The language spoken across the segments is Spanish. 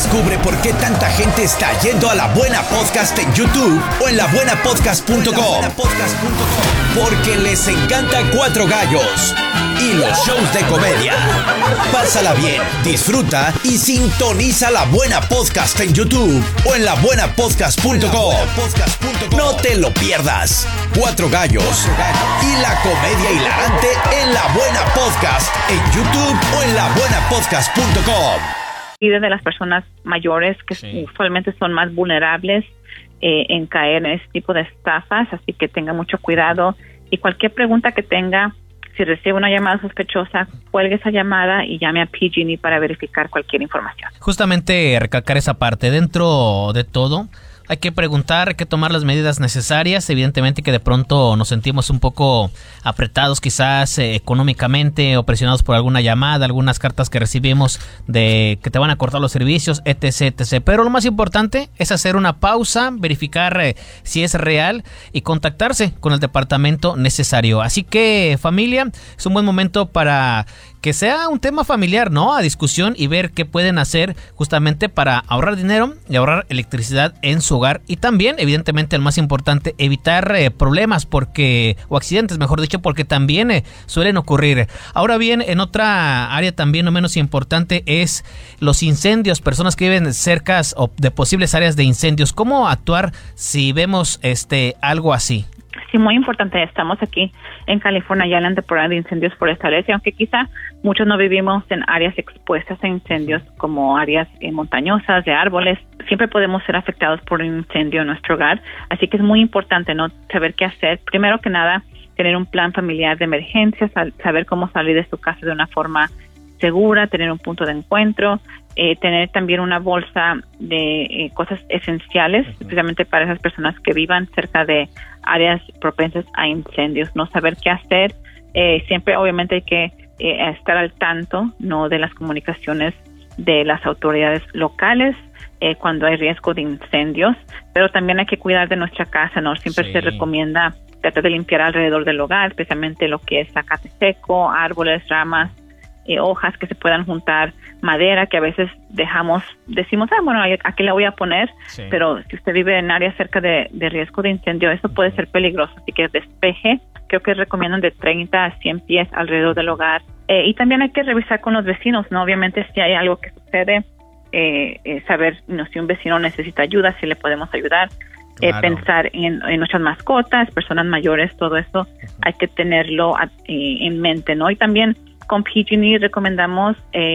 Descubre por qué tanta gente está yendo a La Buena Podcast en YouTube o en labuenapodcast.com. Porque les encanta Cuatro Gallos y los shows de comedia. Pásala bien, disfruta y sintoniza La Buena Podcast en YouTube o en labuenapodcast.com. No te lo pierdas. Cuatro Gallos y la comedia hilarante en La Buena Podcast en YouTube o en labuenapodcast.com. Y de las personas mayores que usualmente son más vulnerables en caer en este tipo de estafas, así que tenga mucho cuidado y cualquier pregunta que tenga, si recibe una llamada sospechosa, cuelgue esa llamada y llame a PG&E para verificar cualquier información. Justamente recalcar esa parte, dentro de todo hay que preguntar, hay que tomar las medidas necesarias. Evidentemente que de pronto nos sentimos un poco apretados quizás económicamente o presionados por alguna llamada, algunas cartas que recibimos de que te van a cortar los servicios, etc, etc. Pero lo más importante es hacer una pausa, verificar si es real y contactarse con el departamento necesario. Así que, familia, es un buen momento para que sea un tema familiar, ¿no? A discusión y ver qué pueden hacer justamente para ahorrar dinero y ahorrar electricidad en su hogar. Y también, evidentemente, el más importante, evitar problemas o accidentes, mejor dicho, porque también suelen ocurrir. Ahora bien, en otra área también no menos importante es los incendios, personas que viven cerca o de posibles áreas de incendios. ¿Cómo actuar si vemos algo así? Sí, muy importante. Estamos aquí en California ya en la temporada de incendios forestales y aunque quizá muchos no vivimos en áreas expuestas a incendios como áreas montañosas, de árboles, siempre podemos ser afectados por un incendio en nuestro hogar. Así que es muy importante no saber qué hacer. Primero que nada, tener un plan familiar de emergencia, saber cómo salir de su casa de una forma segura, tener un punto de encuentro, tener también una bolsa de cosas esenciales, especialmente para esas personas que vivan cerca de áreas propensas a incendios, no saber qué hacer. Siempre obviamente hay que estar al tanto, ¿no?, de las comunicaciones de las autoridades locales cuando hay riesgo de incendios, pero también hay que cuidar de nuestra casa, ¿no? Siempre se recomienda tratar de limpiar alrededor del hogar, especialmente lo que es zacate seco, árboles, ramas, hojas que se puedan juntar, madera que a veces decimos, bueno, aquí la voy a poner, pero si usted vive en áreas cerca de riesgo de incendio, eso puede ser peligroso, así que despeje, creo que recomiendan de 30 a 100 pies alrededor del hogar, y también hay que revisar con los vecinos, ¿no? Obviamente si hay algo que sucede, saber si un vecino necesita ayuda, si le podemos ayudar. Claro. Pensar en nuestras mascotas, personas mayores, todo eso hay que tenerlo en mente, ¿no? Y también con PG&E recomendamos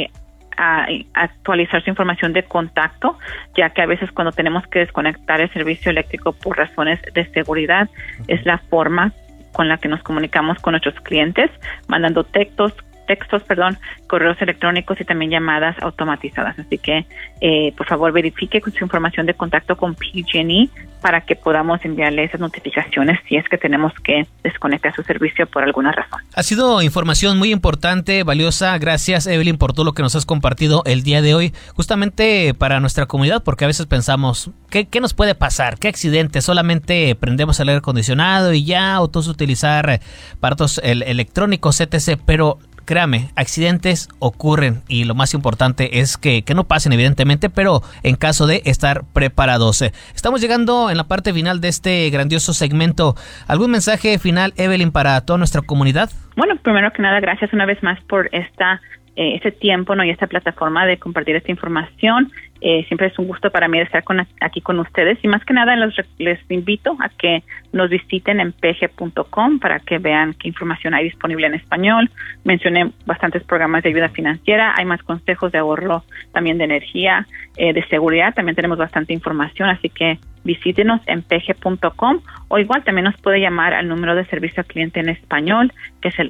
actualizar su información de contacto, ya que a veces cuando tenemos que desconectar el servicio eléctrico por razones de seguridad, es la forma con la que nos comunicamos con nuestros clientes, mandando textos, correos electrónicos y también llamadas automatizadas. Así que, por favor, verifique su información de contacto con PG&E para que podamos enviarle esas notificaciones si es que tenemos que desconectar su servicio por alguna razón. Ha sido información muy importante, valiosa. Gracias, Evelyn, por todo lo que nos has compartido el día de hoy, justamente para nuestra comunidad, porque a veces pensamos, ¿qué nos puede pasar? ¿Qué accidente? Solamente prendemos el aire acondicionado y ya, o todos utilizar aparatos electrónicos, etc., pero créame, accidentes ocurren y lo más importante es que no pasen, evidentemente, pero en caso de estar preparados. Estamos llegando en la parte final de este grandioso segmento. ¿Algún mensaje final, Evelyn, para toda nuestra comunidad? Bueno, primero que nada, gracias una vez más por ese tiempo, ¿no?, y esta plataforma de compartir esta información. Siempre es un gusto para mí estar aquí con ustedes y más que nada les invito a que nos visiten en pg.com para que vean qué información hay disponible en español. Mencioné bastantes programas de ayuda financiera, hay más consejos de ahorro, también de energía, de seguridad, también tenemos bastante información, así que visítenos en pg.com o igual también nos puede llamar al número de servicio al cliente en español, que es el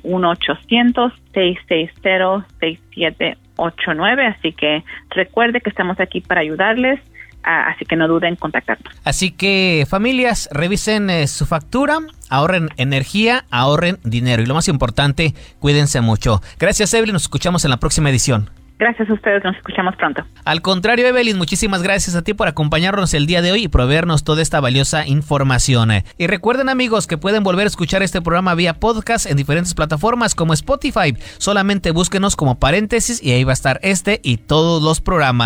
1-800-660-6789, así que recuerde que estamos aquí para ayudarles, así que no duden en contactarnos. Así que, familias, revisen su factura, ahorren energía, ahorren dinero y lo más importante, cuídense mucho. Gracias, Evelyn, nos escuchamos en la próxima edición. Gracias a ustedes, nos escuchamos pronto. Al contrario, Evelyn, muchísimas gracias a ti por acompañarnos el día de hoy y proveernos toda esta valiosa información. Y recuerden, amigos, que pueden volver a escuchar este programa vía podcast en diferentes plataformas como Spotify. Solamente búsquenos como paréntesis y ahí va a estar este y todos los programas.